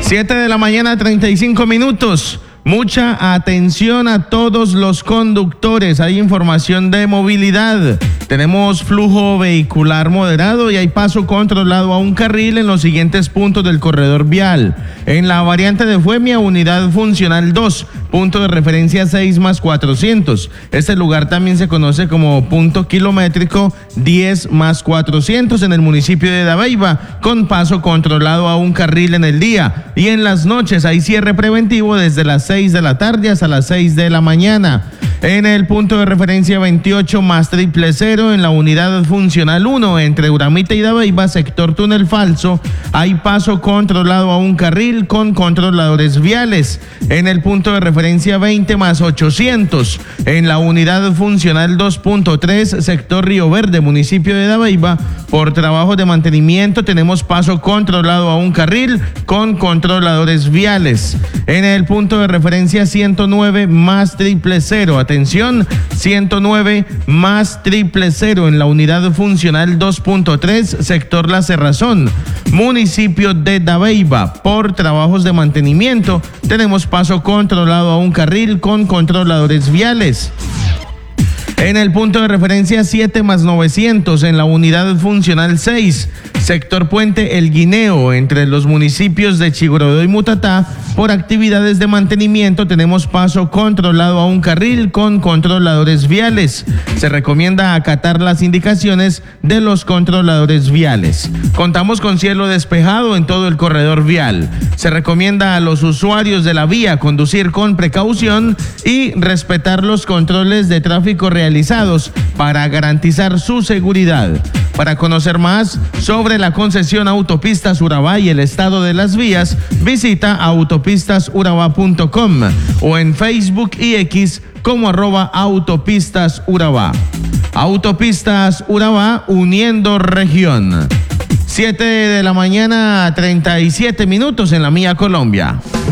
7 de la mañana, 35 minutos. Mucha atención a todos los conductores. Hay información de movilidad. Tenemos flujo vehicular moderado y hay paso controlado a un carril en los siguientes puntos del corredor vial. En la variante de Fuemia, unidad funcional 2, punto de referencia 6+400. Este lugar también se conoce como punto kilométrico 10+400 en el municipio de Dabeiba, con paso controlado a un carril en el día. Y en las noches hay cierre preventivo desde las 6 de la tarde hasta las 6 de la mañana. En el punto de referencia 28+000 en la unidad funcional 1 entre Uramita y Dabeiba, sector túnel falso, hay paso controlado a un carril con controladores viales. En el punto de referencia 20+800 en la unidad funcional 2.3 sector Río Verde, municipio de Dabeiba, por trabajo de mantenimiento tenemos paso controlado a un carril con controladores viales. En el punto de referencia 109+000, atención, 109+000 en la unidad funcional 2.3 sector La Cerrazón, municipio de Dabeiba, por trabajos de mantenimiento tenemos paso controlado a un carril con controladores viales. En el punto de referencia 7+900 en la unidad funcional 6, sector Puente El Guineo, entre los municipios de Chigorodó y Mutatá, por actividades de mantenimiento tenemos paso controlado a un carril con controladores viales. Se recomienda acatar las indicaciones de los controladores viales. Contamos con cielo despejado en todo el corredor vial. Se recomienda a los usuarios de la vía conducir con precaución y respetar los controles de tráfico realizados para garantizar su seguridad. Para conocer más sobre la concesión Autopistas Urabá y el estado de las vías, visita autopistasurabá.com o en Facebook y X como @autopistasurabá. Autopistas Urabá, uniendo región. 7 de la mañana, 37 minutos en la mía Colombia.